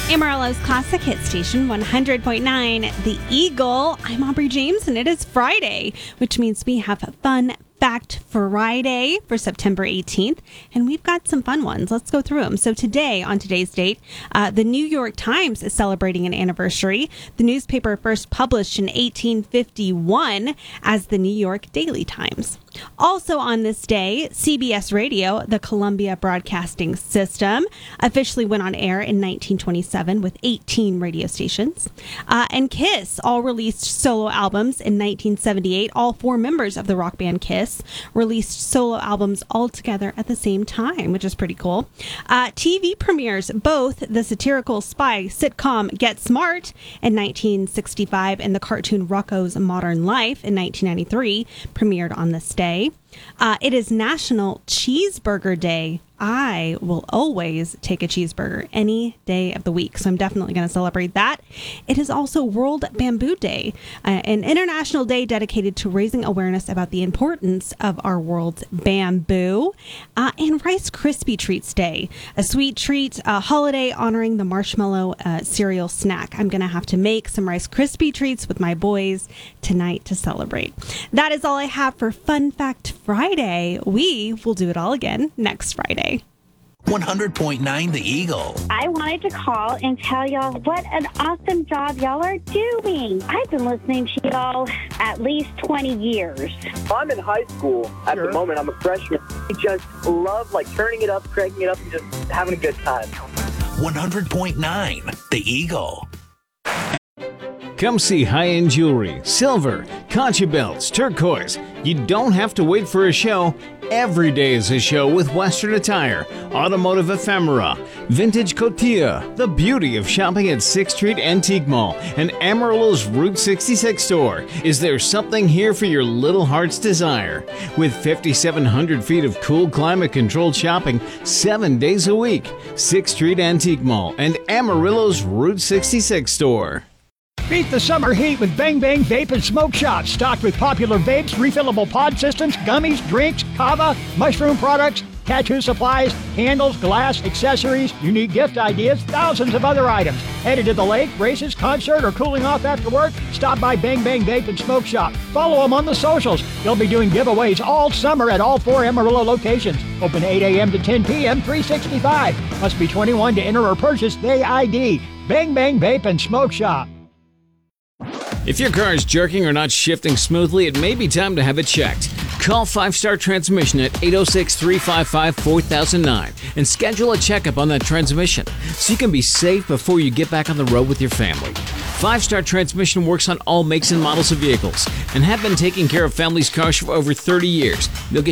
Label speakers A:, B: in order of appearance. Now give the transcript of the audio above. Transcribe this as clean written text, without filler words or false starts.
A: Amarillo's classic hit station, 100.9 The Eagle. I'm Aubrey James, and it is Friday, which means we have a Fun Fact Friday for September 18th, and we've got some fun ones. Let's go through them. So today, on today's date, the New York Times is celebrating an anniversary. The newspaper first published in 1851 as the New York Daily Times. Also on this day, CBS Radio, the Columbia Broadcasting System, officially went on air in 1927 with 18 radio stations. And Kiss all released solo albums in 1978. All four members of the rock band Kiss released solo albums all together at the same time, which is pretty cool. TV premieres both the satirical spy sitcom Get Smart in 1965 and the cartoon Rocko's Modern Life in 1993 premiered on this day. It is National Cheeseburger Day. I will always take a cheeseburger any day of the week, so I'm definitely going to celebrate that. It is also World Bamboo Day, an international day dedicated to raising awareness about the importance of our world's bamboo. And Rice Krispie Treats Day, a sweet treat, a holiday honoring the marshmallow cereal snack. I'm going to have to make some Rice Krispie Treats with my boys tonight to celebrate. That is all I have for Fun Fact Friday. We will do it all again next Friday.
B: 100.9 The Eagle.
C: I wanted to call and tell y'all what an awesome job y'all are doing. I've been listening to y'all at least 20 years.
D: I'm in high school at the moment. I'm a freshman. I just love turning it up, cranking it up, and just having a good time.
B: 100.9 The Eagle.
E: Come see high-end jewelry, silver, concha belts, turquoise. You don't have to wait for a show. Every day is a show with Western attire, automotive ephemera, vintage couture, the beauty of shopping at 6th Street Antique Mall and Amarillo's Route 66 store. Is there something here for your little heart's desire? With 5,700 feet of cool climate-controlled shopping 7 days a week, 6th Street Antique Mall and Amarillo's Route 66 store.
F: Beat the summer heat with Bang Bang Vape and Smoke Shop. Stocked with popular vapes, refillable pod systems, gummies, drinks, kava, mushroom products, tattoo supplies, candles, glass, accessories, unique gift ideas, thousands of other items. Headed to the lake, races, concert, or cooling off after work? Stop by Bang Bang Vape and Smoke Shop. Follow them on the socials. They'll be doing giveaways all summer at all 4 Amarillo locations. Open 8 a.m. to 10 p.m., 365. Must be 21 to enter or purchase the ID. Bang Bang Vape and Smoke Shop.
E: If your car is jerking or not shifting smoothly, it may be time to have it checked. Call 5 Star Transmission at 806-355-4009 and schedule a checkup on that transmission so you can be safe before you get back on the road with your family. 5 Star Transmission works on all makes and models of vehicles and have been taking care of families' cars for over 30 years. They'll get